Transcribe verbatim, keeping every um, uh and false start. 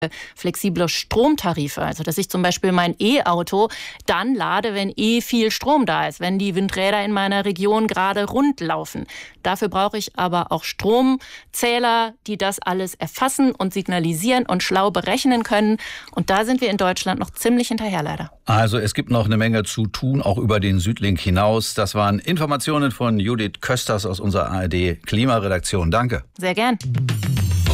flexible Stromtarife, also dass ich zum Beispiel mein E-Auto dann lade, wenn eh viel Strom da ist, wenn die Windräder in meiner Region gerade rund laufen. Dafür brauche ich aber auch Stromzähler, die das alles erfassen und signalisieren und schlau berechnen können. Und da sind wir in Deutschland noch ziemlich hinterher leider. Also es gibt noch eine Menge zu tun, auch über den Südlink hinaus. Das waren Informationen von Judith Kösters aus unserer A R D Klimaredaktion. Danke. Sehr gern.